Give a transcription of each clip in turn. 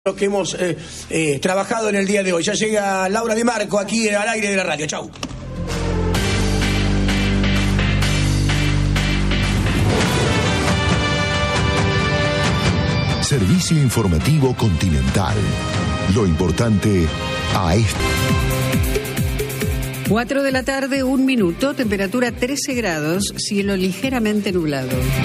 Los que hemos trabajado en el día de hoy. Ya llega Laura Di Marco aquí al aire de la radio. Chau. Servicio Informativo Continental. Lo importante a esto. 4 de la tarde, 1 minuto, temperatura 13 grados, cielo ligeramente nublado.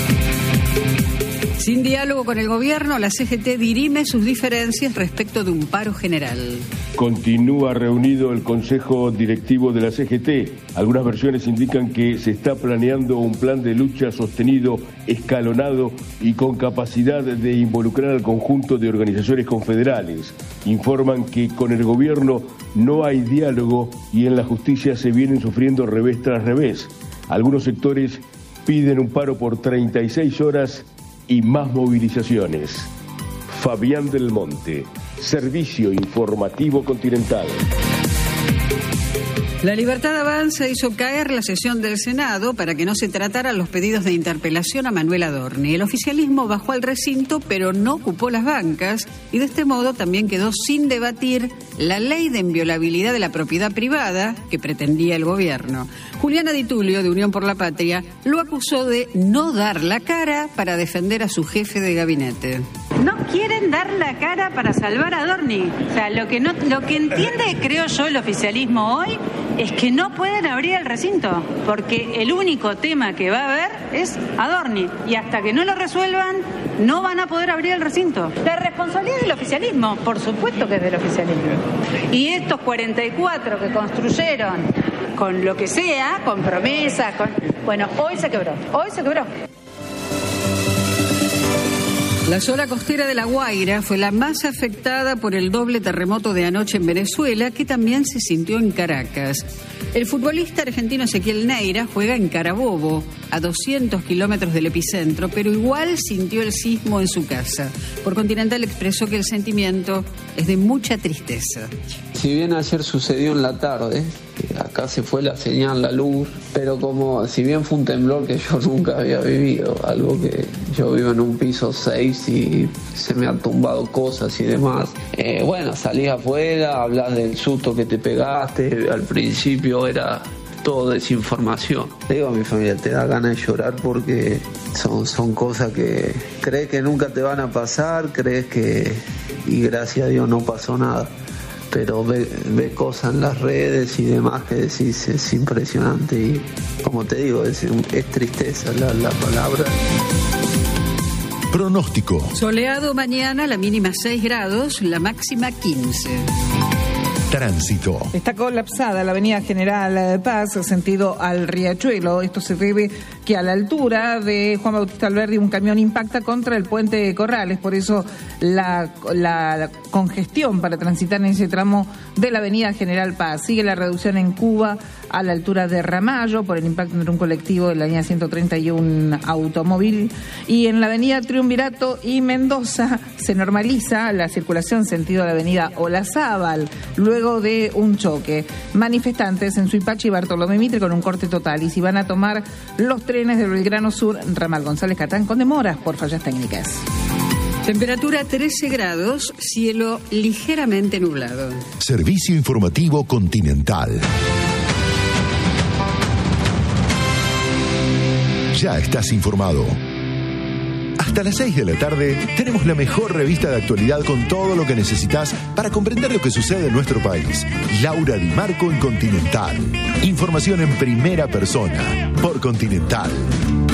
Sin diálogo con el gobierno, la CGT dirime sus diferencias respecto de un paro general. Continúa reunido el Consejo Directivo de la CGT. Algunas versiones indican que se está planeando un plan de lucha sostenido, escalonado y con capacidad de involucrar al conjunto de organizaciones confederales. Informan que con el gobierno no hay diálogo y en la justicia se vienen sufriendo revés tras revés. Algunos sectores piden un paro por 36 horas y más movilizaciones. Fabián del Monte, Servicio Informativo Continental. La Libertad Avanza hizo caer la sesión del Senado para que no se trataran los pedidos de interpelación a Manuel Adorni. El oficialismo bajó al recinto, pero no ocupó las bancas y de este modo también quedó sin debatir la ley de inviolabilidad de la propiedad privada que pretendía el gobierno. Juliana Di Tulio, de Unión por la Patria, lo acusó de no dar la cara para defender a su jefe de gabinete. No quieren dar la cara para salvar a Adorni. O sea, lo que entiende, creo yo, el oficialismo hoy es que no pueden abrir el recinto, porque el único tema que va a haber es Adorni, y hasta que no lo resuelvan, no van a poder abrir el recinto. La responsabilidad es del oficialismo, por supuesto que es del oficialismo. Y estos 44 que construyeron con lo que sea, con promesas, bueno, hoy se quebró. La zona costera de La Guaira fue la más afectada por el doble terremoto de anoche en Venezuela, que también se sintió en Caracas. El futbolista argentino Ezequiel Neira juega en Carabobo, a 200 kilómetros del epicentro, pero igual sintió el sismo en su casa. Por Continental expresó que el sentimiento es de mucha tristeza. Si bien ayer sucedió en la tarde, acá se fue la señal, la luz, pero como si bien fue un temblor que yo nunca había vivido, algo que yo vivo en un piso 6 y se me han tumbado cosas y demás. Bueno, salís afuera, hablas del susto que te pegaste, al principio era todo desinformación. Le digo a mi familia, te da ganas de llorar porque son cosas que crees que nunca te van a pasar, crees que, y gracias a Dios no pasó nada. Pero ve cosas en las redes y demás que decís, es impresionante y como te digo, es tristeza la palabra. Pronóstico. Soleado mañana, la mínima 6 grados, la máxima 15. Tránsito. Está colapsada la avenida General Paz, sentido al Riachuelo. Esto se debe que a la altura de Juan Bautista Alberdi un camión impacta contra el puente de Corrales. Por eso la congestión para transitar en ese tramo de la avenida General Paz. Sigue la reducción en Cuba a la altura de Ramallo por el impacto entre un colectivo de la línea 131 automóvil. Y en la avenida Triunvirato y Mendoza se normaliza la circulación sentido a la avenida Olazábal, luego de un choque. Manifestantes en Suipacha y Bartolomé Mitre con un corte total y si van a tomar los trenes del Belgrano Sur, Ramal González Catán con demoras por fallas técnicas. Temperatura 13 grados, cielo ligeramente nublado. Servicio Informativo Continental. Ya estás informado. Hasta las 6 de la tarde tenemos la mejor revista de actualidad con todo lo que necesitas para comprender lo que sucede en nuestro país. Laura Di Marco en Continental. Información en primera persona por Continental.